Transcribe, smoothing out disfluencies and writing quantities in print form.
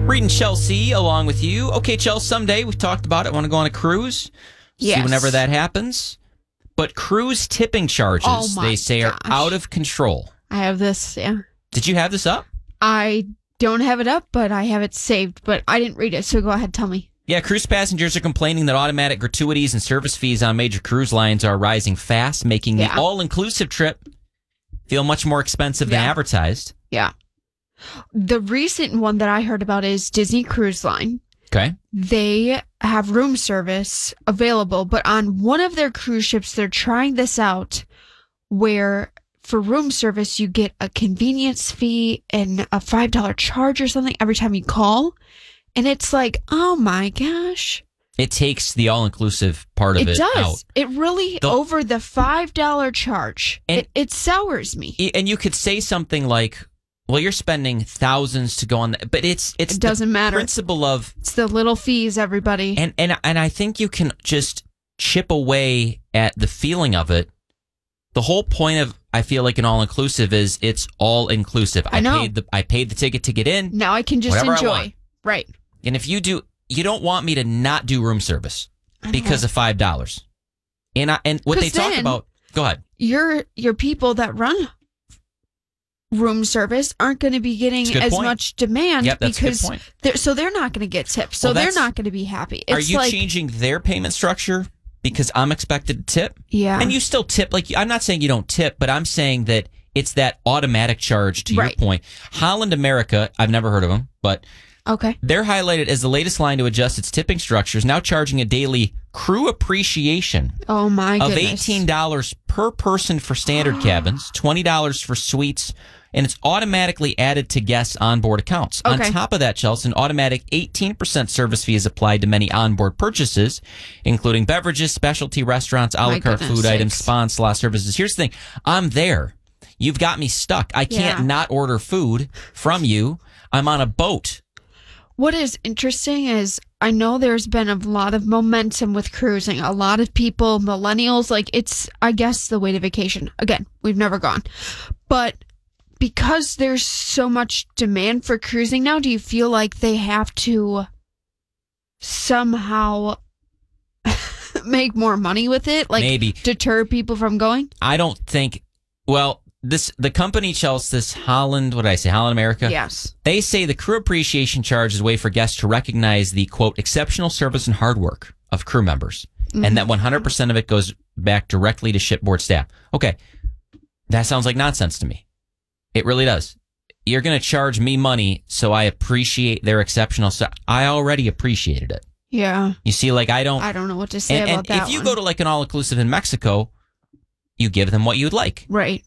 Reading Chelsea along with you. Okay, Chelsea, someday we've talked about it. Want to go on a cruise? Yes. See whenever that happens. But cruise tipping charges, they say, are out of control. I have this, yeah. Did you have this up? I don't have it up, but I have it saved. But I didn't read it, so go ahead, tell me. Yeah, cruise passengers are complaining that automatic gratuities and service fees on major cruise lines are rising fast, making the all-inclusive trip feel much more expensive than advertised. Yeah. The recent one that I heard about is Disney Cruise Line. Okay. They have room service available, but on one of their cruise ships, they're trying this out where for room service, you get a convenience fee and a $5 charge or something every time you call. And it's like, oh my gosh. It takes the all-inclusive part of it out. It does. It really, over the $5 charge, it sours me. And you could say something like, well, you're spending thousands to go on that, but it doesn't matter. Principle of it's the little fees, everybody. And I think you can just chip away at the feeling of it. The whole point of, I feel like, an all-inclusive is it's all-inclusive. I know. I paid the ticket to get in. Now I can just enjoy. I want. Right. And if you don't want me to not do room service because of $5. And what they talk about, go ahead. Your people that run room service aren't going to be getting as much demand because they're not going to get tips. So they're not going to be happy. Are you changing their payment structure because I'm expected to tip? Yeah. And you still tip. Like, I'm not saying you don't tip, but I'm saying that it's that automatic charge to your point. Holland America, I've never heard of them, but they're highlighted as the latest line to adjust its tipping structures, now charging a daily crew appreciation of $18 per person for standard cabins, $20 for suites, and it's automatically added to guests' onboard accounts. On top of that, Chelsea, an automatic 18% service fee is applied to many onboard purchases, including beverages, specialty restaurants, a la carte food items, spa and spa services. Here's the thing. I'm there. You've got me stuck. I can't not order food from you. I'm on a boat. What is interesting is I know there's been a lot of momentum with cruising. A lot of people, millennials, like it's, I guess, the way to vacation. Again, we've never gone. But because there's so much demand for cruising now, do you feel like they have to somehow make more money with it? Like maybe deter people from going? I don't think, the company, Chelsea, this Holland America? Yes. They say the crew appreciation charge is a way for guests to recognize the, quote, exceptional service and hard work of crew members, and that 100% of it goes back directly to shipboard staff. Okay, that sounds like nonsense to me. It really does. You're going to charge me money, so I appreciate their exceptional stuff. I already appreciated it. Yeah. You see, like, I don't know what to say about that. If you go to like an all-inclusive in Mexico, you give them what you'd like. Right.